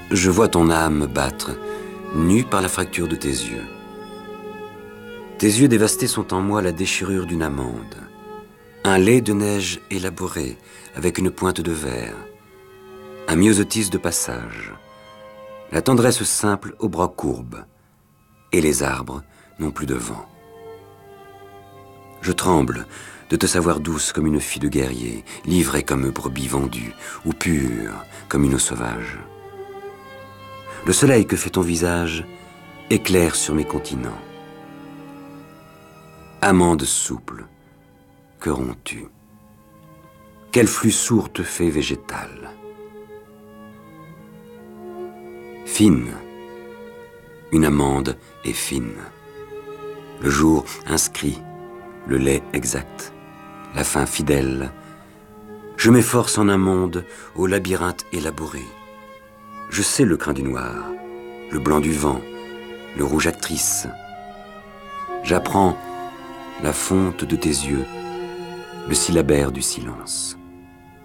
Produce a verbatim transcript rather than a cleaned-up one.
Je vois ton âme battre, nue par la fracture de tes yeux. Tes yeux dévastés sont en moi la déchirure d'une amande, un lait de neige élaboré avec une pointe de verre, un myosotis de passage, la tendresse simple aux bras courbes, et les arbres n'ont plus de vent. Je tremble de te savoir douce comme une fille de guerrier, livrée comme brebis vendue, ou pure comme une eau sauvage. Le soleil que fait ton visage éclaire sur mes continents. Amande souple, que romps-tu? Quel flux sourd te fait végétal? Fine, une amande est fine. Le jour inscrit, le lait exact, la fin fidèle. Je m'efforce en un monde au labyrinthe élaboré. Je sais le crin du noir, le blanc du vent, le rouge actrice. J'apprends la fonte de tes yeux, le syllabaire du silence.